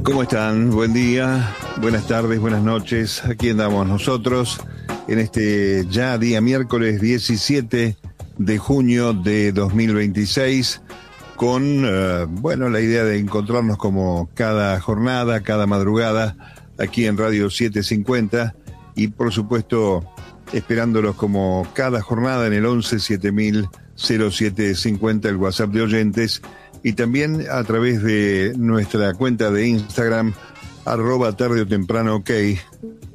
¿Cómo están? Buen día, buenas tardes, buenas noches. Aquí andamos nosotros en este ya día miércoles 17 de junio de 2026 con, la idea de encontrarnos como cada jornada, cada madrugada aquí en Radio 750 y por supuesto esperándolos como cada jornada en el 11 7000 0750, el WhatsApp de oyentes, y también a través de nuestra cuenta de Instagram, @tarde o temprano ok,